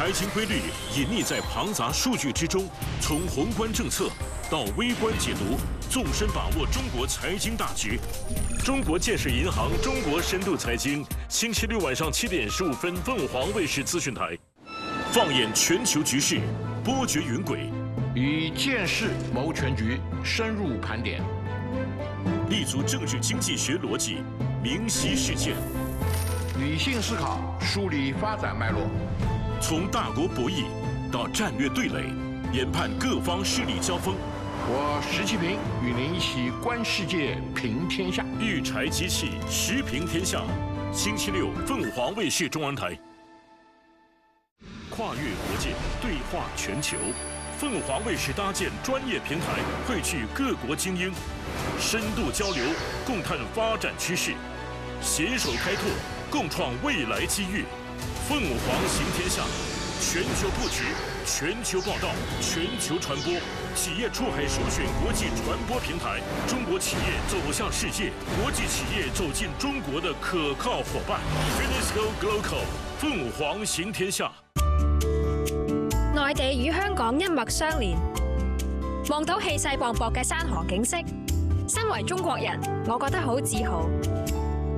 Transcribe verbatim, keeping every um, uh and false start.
财经规律隐匿在庞杂数据之中，从宏观政策到微观解读，纵深把握中国财经大局。中国建设银行中国深度财经，星期六晚上七点十五分，凤凰卫视资讯台。放眼全球局势，波谲云诡， 以见识谋全局，深入盘点， 立足政治经济学逻辑，明晰事件。 理性思考，梳理发展脉络， 从大国博弈到战略对垒，研判各方势力交锋。 我石其平与您一起观世界，评天下。 育才机器，时评天下。星期六，凤凰卫视中文台。跨越国界，对话全球。凤凰卫视搭建专业平台，汇聚各国精英，深度交流，共探发展趋势，携手开拓。 共创未来机遇，凤凰行天下，全球布局，全球报道，全球传播，企业出海首选国际传播平台，中国企业走向世界，国际企业走进中國的可靠伙伴。Finisco Global， 鳳凰行天下。 內地與香港一脈相連，望到氣勢磅礴嘅山河景色，身為中國人，我覺得好自豪。